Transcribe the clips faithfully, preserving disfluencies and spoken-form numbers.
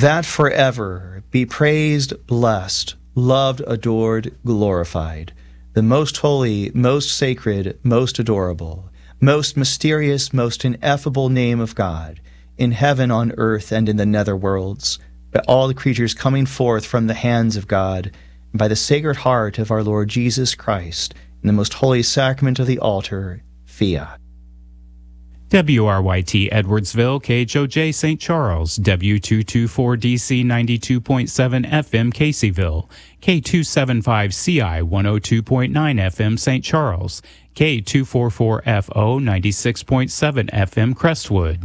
that forever be praised, blessed, loved, adored, glorified, the most holy, most sacred, most adorable, most mysterious, most ineffable name of God, in heaven, on earth, and in the nether worlds, by all the creatures coming forth from the hands of God, and by the Sacred Heart of our Lord Jesus Christ, in the most holy sacrament of the altar, fiat. W R Y T Edwardsville, K H O J Saint Charles, W two twenty-four D C ninety-two point seven F M Caseyville, K two seventy-five C I one oh two point nine F M Saint Charles, K two forty-four F O ninety-six point seven F M Crestwood.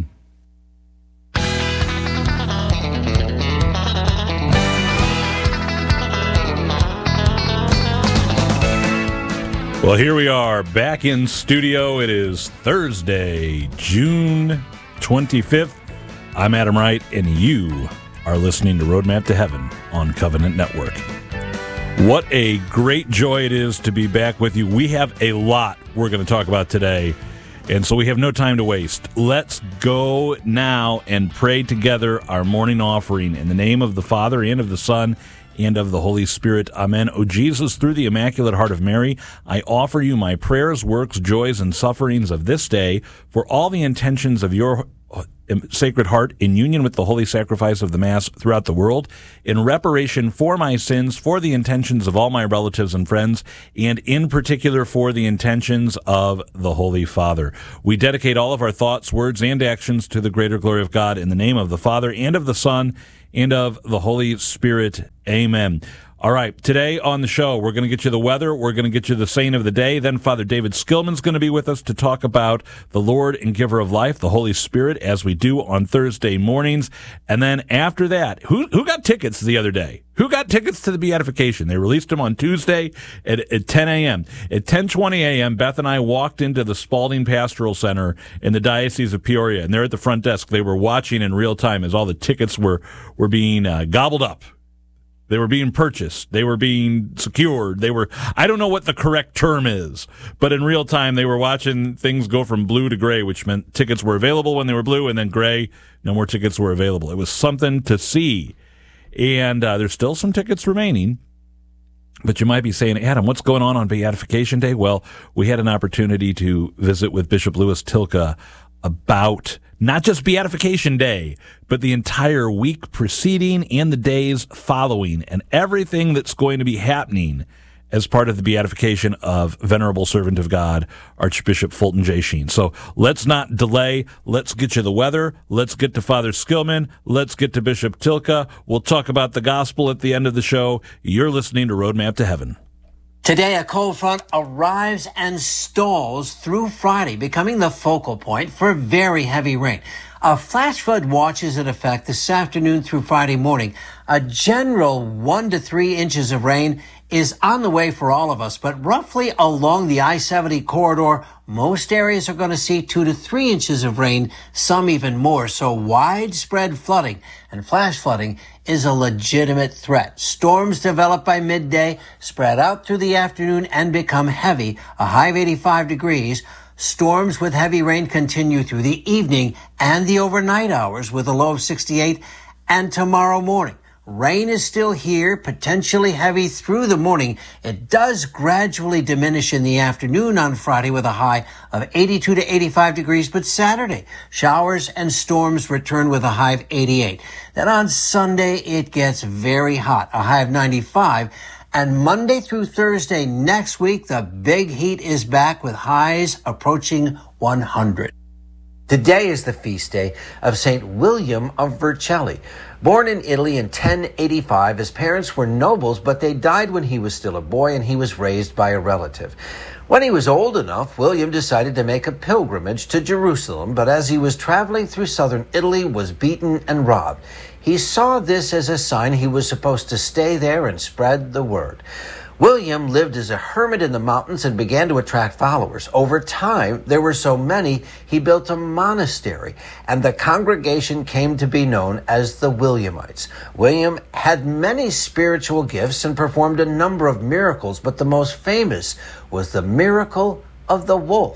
Well, here we are back in studio. It is Thursday, June twenty-fifth. I'm Adam Wright, and you are listening to Roadmap to Heaven on Covenant Network. What a great joy it is to be back with you. We have a lot we're going to talk about today, and so we have no time to waste. Let's go now and pray together our morning offering in the name of the Father, and of the Son, and of the Holy Spirit. Amen. O Jesus, through the Immaculate Heart of Mary, I offer you my prayers, works, joys, and sufferings of this day for all the intentions of your Sacred Heart in union with the holy sacrifice of the Mass throughout the world, in reparation for my sins, for the intentions of all my relatives and friends, and in particular for the intentions of the Holy Father. We dedicate all of our thoughts, words, and actions to the greater glory of God in the name of the Father, and of the Son, and of the Holy Spirit. Amen. All right, today on the show, we're going to get you the weather, we're going to get you the saint of the day, then Father David Skillman's going to be with us to talk about the Lord and Giver of Life, the Holy Spirit, as we do on Thursday mornings. And then after that, who who got tickets the other day? Who got tickets to the Beatification? They released them on Tuesday at, at ten a.m. At ten twenty a.m., Beth and I walked into the Spalding Pastoral Center in the Diocese of Peoria, and they're at the front desk. They were watching in real time as all the tickets were, were being uh, gobbled up. They were being purchased. They were being secured. They were, I don't know what the correct term is, but in real time, they were watching things go from blue to gray, which meant tickets were available when they were blue, and then gray, no more tickets were available. It was something to see. And uh, there's still some tickets remaining. But you might be saying, Adam, what's going on on Beatification Day? Well, we had an opportunity to visit with Bishop Louis Tilka about not just Beatification Day, but the entire week preceding and the days following, and everything that's going to be happening as part of the beatification of Venerable Servant of God, Archbishop Fulton J. Sheen. So let's not delay. Let's get you the weather. Let's get to Father Skillman. Let's get to Bishop Tilka. We'll talk about the gospel at the end of the show. You're listening to Roadmap to Heaven. Today, a cold front arrives and stalls through Friday, becoming the focal point for very heavy rain. A flash flood watch is in effect this afternoon through Friday morning. A general one to three inches of rain is on the way for all of us, but roughly along the I seventy corridor, most areas are going to see two to three inches of rain, some even more. So widespread flooding and flash flooding is a legitimate threat. Storms develop by midday, spread out through the afternoon, and become heavy, a high of eighty-five degrees. Storms with heavy rain continue through the evening and the overnight hours with a low of sixty-eight, and tomorrow morning. Rain is still here, potentially heavy through the morning. It does gradually diminish in the afternoon on Friday with a high of eighty-two to eighty-five degrees, but Saturday, showers and storms return with a high of eighty-eight. Then on Sunday, it gets very hot, a high of ninety-five. And Monday through Thursday next week, the big heat is back with highs approaching one hundred. Today is the feast day of Saint William of Vercelli. Born in Italy in ten eighty-five, his parents were nobles, but they died when he was still a boy, and he was raised by a relative. When he was old enough, William decided to make a pilgrimage to Jerusalem, but as he was traveling through southern Italy, was beaten and robbed. He saw this as a sign he was supposed to stay there and spread the word. William lived as a hermit in the mountains and began to attract followers. Over time, there were so many, he built a monastery, and the congregation came to be known as the Williamites. William had many spiritual gifts and performed a number of miracles, but the most famous was the miracle of the wolf.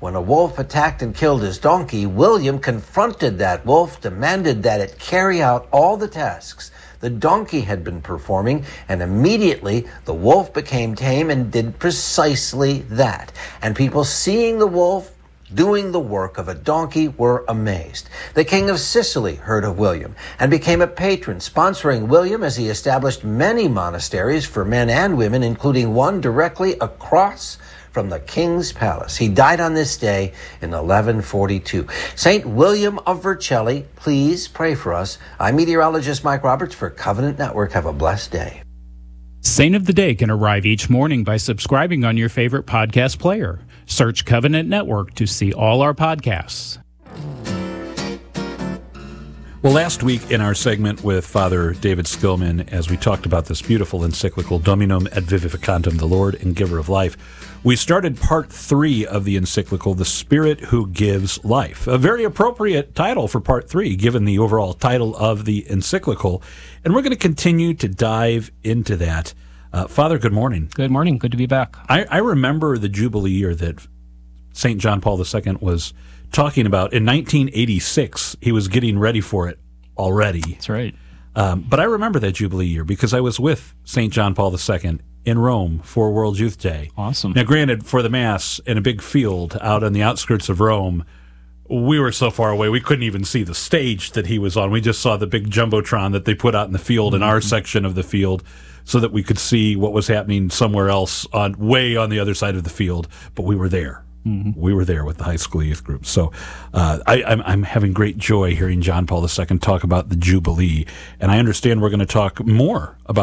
When a wolf attacked and killed his donkey, William confronted that wolf, demanded that it carry out all the tasks the donkey had been performing, and immediately the wolf became tame and did precisely that. And people seeing the wolf doing the work of a donkey were amazed. The king of Sicily heard of William and became a patron, sponsoring William as he established many monasteries for men and women, including one directly across from the king's palace. He died on this day in eleven forty-two. Saint William of Vercelli, please pray for us. I'm meteorologist Mike Roberts for Covenant Network. Have a blessed day. Saint of the Day can arrive each morning by subscribing on your favorite podcast player. Search Covenant Network to see all our podcasts. Well, last week in our segment with Father David Skillman, as we talked about this beautiful encyclical, Dominum et Vivificantem, the Lord and Giver of Life, we started part three of the encyclical, The Spirit Who Gives Life. A very appropriate title for part three, given the overall title of the encyclical. And we're going to continue to dive into that. Uh, Father, good morning. Good morning. Good to be back. I, I remember the Jubilee year that Saint John Paul the Second was talking about. In nineteen eighty-six, he was getting ready for it already. That's right. Um, but I remember that Jubilee year because I was with Saint John Paul the Second in Rome for World Youth Day. Awesome. Now, granted, for the Mass in a big field out on the outskirts of Rome, we were so far away we couldn't even see the stage that he was on. We just saw the big Jumbotron that they put out in the field mm-hmm. in our section of the field so that we could see what was happening somewhere else on way on the other side of the field. But we were there. Mm-hmm. We were there with the high school youth group. So uh, I, I'm, I'm having great joy hearing John Paul the Second talk about the Jubilee. And I understand we're going to talk more about